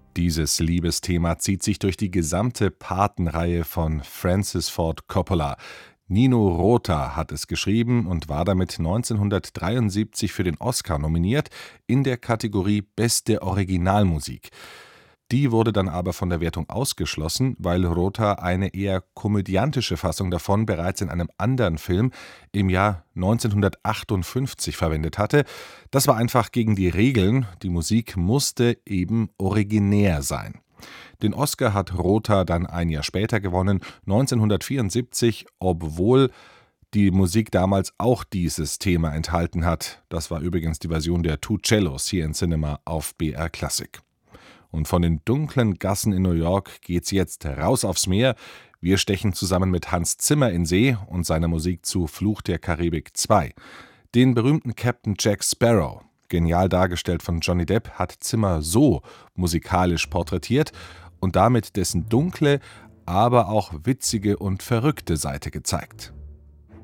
Dieses Liebesthema zieht sich durch die gesamte Patenreihe von Francis Ford Coppola. Nino Rota hat es geschrieben und war damit 1973 für den Oscar nominiert in der Kategorie Beste Originalmusik. Die wurde dann aber von der Wertung ausgeschlossen, weil Rota eine eher komödiantische Fassung davon bereits in einem anderen Film im Jahr 1958 verwendet hatte. Das war einfach gegen die Regeln, die Musik musste eben originär sein. Den Oscar hat Rota dann ein Jahr später gewonnen, 1974, obwohl die Musik damals auch dieses Thema enthalten hat. Das war übrigens die Version der Two Cellos hier in Cinema auf BR Classic. Und von den dunklen Gassen in New York geht's jetzt raus aufs Meer. Wir stechen zusammen mit Hans Zimmer in See und seiner Musik zu Fluch der Karibik 2. Den berühmten Captain Jack Sparrow, genial dargestellt von Johnny Depp, hat Zimmer so musikalisch porträtiert und damit dessen dunkle, aber auch witzige und verrückte Seite gezeigt.